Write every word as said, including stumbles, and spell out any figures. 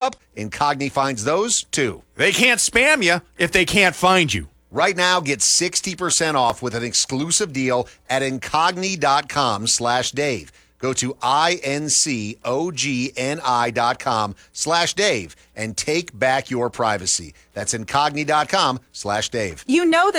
up, Incogni finds those too. They can't spam you if they can't find you. Right now, get sixty percent off with an exclusive deal at Incogni.com slash Dave. Go to I-N-C-O-G-N-I dot com slash Dave and take back your privacy. That's Incogni.com slash Dave. You know that